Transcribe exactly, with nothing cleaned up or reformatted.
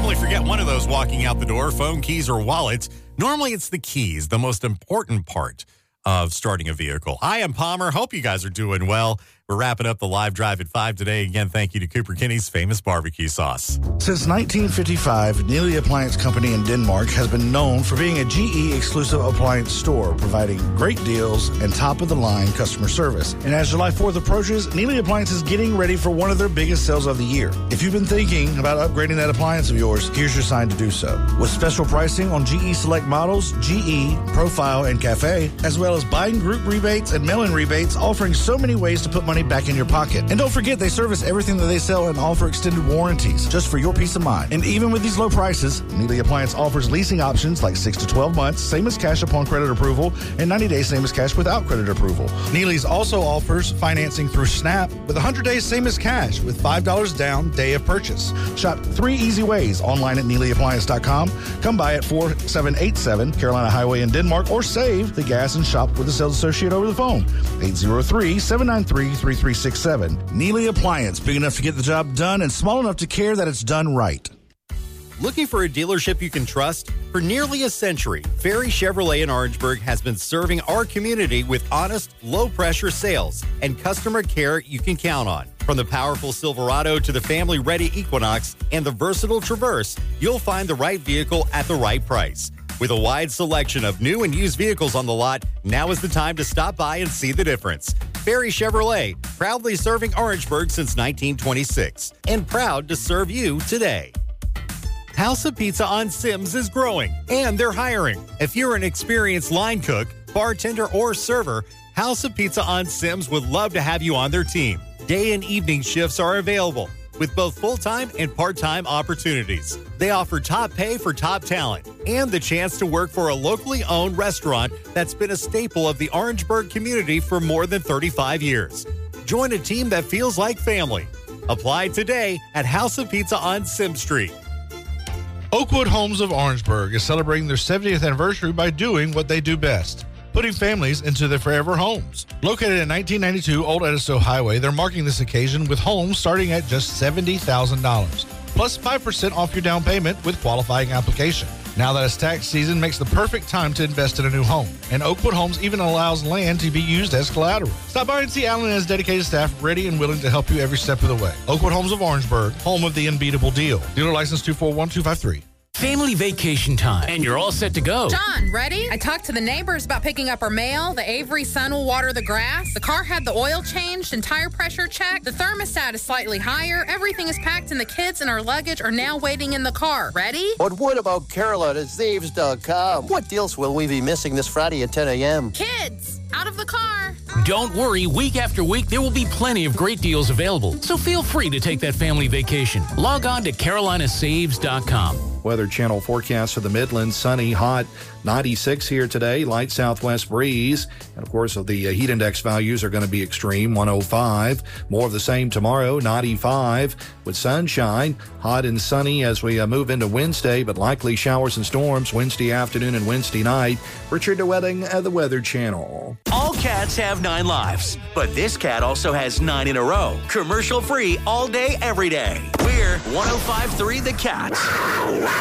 normally forget one of those walking out the door, phone, keys, or wallet. Normally it's the keys, the most important part of starting a vehicle. I am Palmer. Hope you guys are doing well. We're wrapping up the live drive at five today. Again, thank you to Cooper Kinney's famous barbecue sauce. Since nineteen fifty-five, Neely Appliance Company in Denmark has been known for being a G E exclusive appliance store, providing great deals and top-of-the-line customer service. And as July fourth approaches, Neely Appliance is getting ready for one of their biggest sales of the year. If you've been thinking about upgrading that appliance of yours, here's your sign to do so. With special pricing on G E select models, G E, Profile, and Cafe, as well as buying group rebates and mail-in rebates, offering so many ways to put money back in your pocket. And don't forget, they service everything that they sell and offer extended warranties, just for your peace of mind. And even with these low prices, Neely Appliance offers leasing options like six to twelve months, same as cash upon credit approval, and ninety days, same as cash without credit approval. Neely's also offers financing through Snap with one hundred days, same as cash, with five dollars down, day of purchase. Shop three easy ways online at Neely Appliance dot com. Come by at four seven eight seven Carolina Highway in Denmark, or save the gas and shop with a sales associate over the phone. eight zero three, seven nine three, three three six seven. Neely Appliance, big enough to get the job done and small enough to care that it's done right. Looking for a dealership you can trust? For nearly a century, Ferry Chevrolet in Orangeburg has been serving our community with honest, low-pressure sales and customer care you can count on. From the powerful Silverado to the family-ready Equinox and the versatile Traverse, you'll find the right vehicle at the right price. With a wide selection of new and used vehicles on the lot, now is the time to stop by and see the difference. Ferry Chevrolet, proudly serving Orangeburg since nineteen twenty-six, and proud to serve you today. House of Pizza on Sims is growing, and they're hiring. If you're an experienced line cook, bartender, or server, House of Pizza on Sims would love to have you on their team. Day and evening shifts are available, with both full-time and part-time opportunities. They offer top pay for top talent and the chance to work for a locally owned restaurant that's been a staple of the Orangeburg community for more than thirty-five years. Join a team that feels like family. Apply today at House of Pizza on Sim Street. Oakwood Homes of Orangeburg is celebrating their seventieth anniversary by doing what they do best, putting families into their forever homes. Located at nineteen ninety-two Old Edisto Highway, they're marking this occasion with homes starting at just seventy thousand dollars, plus five percent off your down payment with qualifying application. Now that it's tax season, makes the perfect time to invest in a new home. And Oakwood Homes even allows land to be used as collateral. Stop by and see Alan and his dedicated staff ready and willing to help you every step of the way. Oakwood Homes of Orangeburg, home of the unbeatable deal. Dealer license two four one two five three. Family vacation time, and you're all set to go. John, ready? I talked to the neighbors about picking up our mail. The Avery son will water the grass. The car had the oil changed and tire pressure checked. The thermostat is slightly higher. Everything is packed, and the kids and our luggage are now waiting in the car. Ready? But what about Carolina Zaves dot com? What deals will we be missing this Friday at ten a.m.? Kids, out of the car. Don't worry, week after week, there will be plenty of great deals available. So feel free to take that family vacation. Log on to Carolina Saves dot com. Weather Channel forecast for the Midlands, sunny, hot, ninety-six here today, light southwest breeze. And of course, the uh, heat index values are going to be extreme, one oh five. More of the same tomorrow, ninety-five, with sunshine, hot and sunny as we uh, move into Wednesday, but likely showers and storms Wednesday afternoon and Wednesday night. Richard DeWetting at the Weather Channel. All cats have nine lives, but this cat also has nine in a row. Commercial free all day, every day. We're one oh five point three The Cat.